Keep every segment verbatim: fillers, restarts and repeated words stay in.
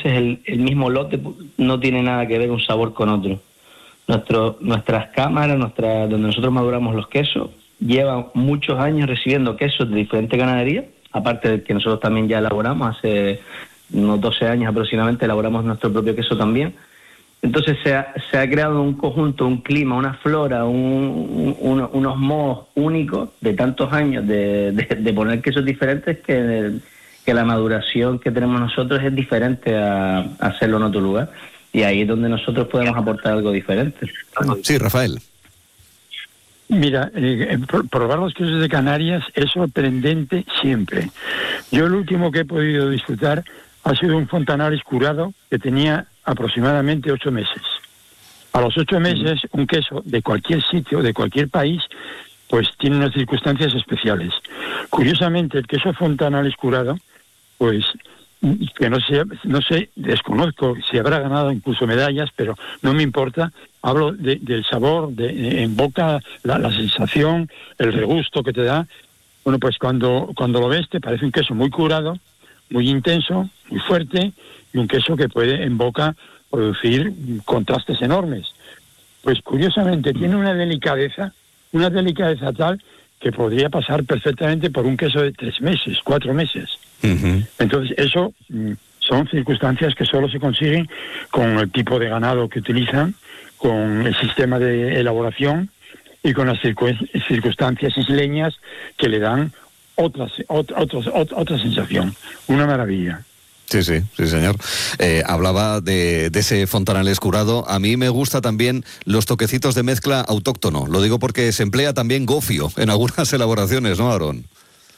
veces el, el mismo lote no tiene nada que ver un sabor con otro. Nuestro, nuestras cámaras, nuestra, donde nosotros maduramos los quesos, llevan muchos años recibiendo quesos de diferentes ganaderías, aparte de que nosotros también ya elaboramos, hace unos doce años aproximadamente elaboramos nuestro propio queso también. Entonces se ha, se ha creado un conjunto, un clima, una flora, un, un, unos mohos únicos de tantos años de, de, de poner quesos diferentes que, que la maduración que tenemos nosotros es diferente a, a hacerlo en otro lugar. Y ahí es donde nosotros podemos aportar algo diferente. Sí, Rafael. Mira, eh, probar los quesos de Canarias es sorprendente siempre. Yo el último que he podido disfrutar ha sido un Fontanales curado que tenía aproximadamente ocho meses. A los ocho meses, un queso de cualquier sitio, de cualquier país, pues tiene unas circunstancias especiales. Curiosamente, el queso Fontanales curado, pues que no sé, no sé, desconozco si habrá ganado incluso medallas, pero no me importa. Hablo de, del sabor, de, en boca, la, la sensación, el regusto que te da. Bueno, pues cuando, cuando lo ves te parece un queso muy curado, muy intenso, muy fuerte, y un queso que puede en boca producir contrastes enormes. Pues curiosamente tiene una delicadeza, una delicadeza tal que podría pasar perfectamente por un queso de tres meses, cuatro meses. Uh-huh. Entonces eso mm, son circunstancias que solo se consiguen con el tipo de ganado que utilizan, con el sistema de elaboración y con las circun- circunstancias isleñas que le dan otras, otra, otra, otra, otra sensación. Una maravilla. Sí, sí, sí, señor. Eh, hablaba de, de ese Fontanales curado. A mí me gusta también los toquecitos de mezcla autóctono. Lo digo porque se emplea también gofio en algunas elaboraciones, ¿no, Aarón?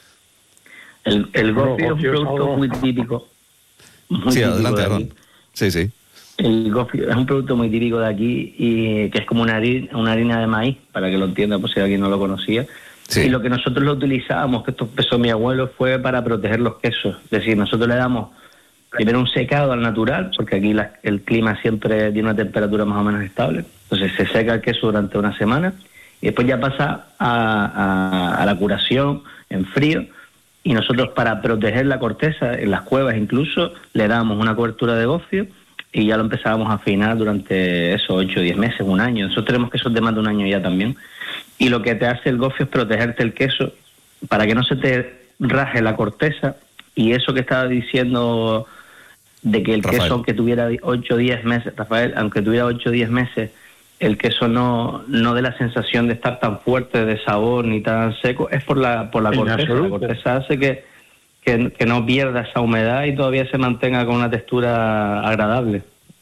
El, el gofio es un producto muy típico. Muy sí, típico adelante, Aarón. Sí, sí. El gofio es un producto muy típico de aquí y que es como una harina, una harina de maíz, para que lo entienda, por si alguien no lo conocía. Sí. Y lo que nosotros lo utilizábamos, que esto empezó mi abuelo, fue para proteger los quesos. Es decir, nosotros le damos primero un secado al natural, porque aquí la, el clima siempre tiene una temperatura más o menos estable. Entonces se seca el queso durante una semana y después ya pasa a, a, a la curación en frío. Y nosotros, para proteger la corteza, en las cuevas incluso, le damos una cobertura de gofio y ya lo empezábamos a afinar durante esos ocho o diez meses, un año. Nosotros tenemos quesos de más de un año ya también. Y lo que te hace el gofio es protegerte el queso para que no se te raje la corteza. Y eso que estaba diciendo de que el Rafael. queso, aunque tuviera ocho o diez meses, Rafael, aunque tuviera ocho o diez meses, el queso no no dé la sensación de estar tan fuerte de sabor ni tan seco, es por la por la corteza. La corteza hace que, que, que no pierda esa humedad y todavía se mantenga con una textura agradable.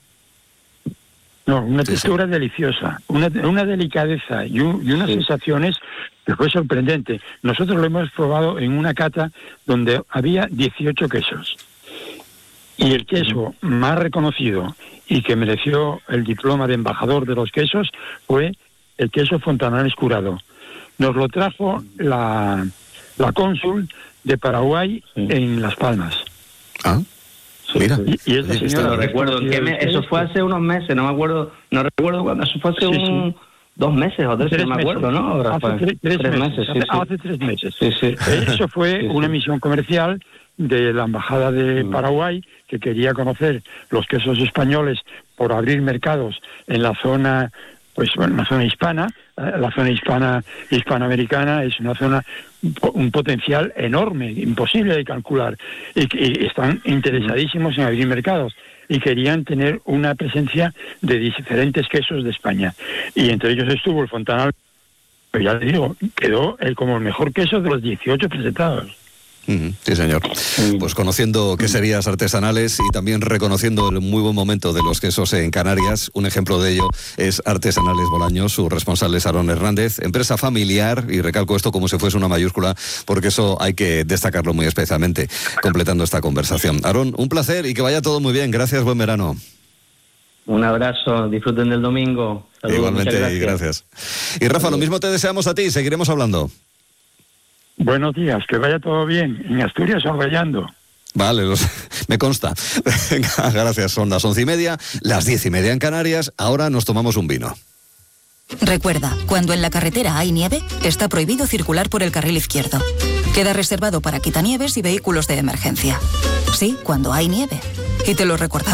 No, una textura sí, sí. deliciosa, una, una delicadeza y, un, y unas sí. sensaciones que fue sorprendente. Nosotros lo hemos probado en una cata donde había dieciocho quesos. Y el queso más reconocido y que mereció el diploma de embajador de los quesos fue el queso Fontanales curado. Nos lo trajo la, la cónsul de Paraguay sí. en Las Palmas. Ah, sí, mira. Y, y esa sí, señora lo recuerdo. ¿Qué me, eso fue hace unos meses, no me acuerdo, no recuerdo cuándo, eso fue hace sí, un... Sí. Dos meses o tres, tres no me acuerdo, meses. ¿no? Rafael? Hace tres, tres, tres meses, meses sí, hace, sí. hace tres meses. Sí, sí. Eso fue sí, sí. una misión comercial de la Embajada de mm. Paraguay, que quería conocer los quesos españoles por abrir mercados en la zona, pues bueno, la zona hispana. La zona hispana, hispanoamericana es una zona, un potencial enorme, imposible de calcular, y, y están interesadísimos en abrir mercados. Y querían tener una presencia de diferentes quesos de España. Y entre ellos estuvo el Fontanal, pero ya te digo, quedó el, como el mejor queso de los dieciocho presentados. Uh-huh. Sí, señor. Pues conociendo queserías artesanales y también reconociendo el muy buen momento de los quesos en Canarias, un ejemplo de ello es Artesanales Bolaños, su responsable es Aarón Hernández, empresa familiar, y recalco esto como si fuese una mayúscula, porque eso hay que destacarlo muy especialmente, completando esta conversación. Aarón, un placer y que vaya todo muy bien. Gracias, buen verano. Un abrazo, disfruten del domingo. Saludos, igualmente, gracias. Y gracias. Y Rafa, lo mismo te deseamos a ti, seguiremos hablando. Buenos días, que vaya todo bien. En Asturias orellando. Vale, los, me consta. Venga, gracias. Son las once y media, las diez y media en Canarias. Ahora nos tomamos un vino. Recuerda, cuando en la carretera hay nieve, está prohibido circular por el carril izquierdo. Queda reservado para quitanieves y vehículos de emergencia. Sí, cuando hay nieve. Y te lo recordamos.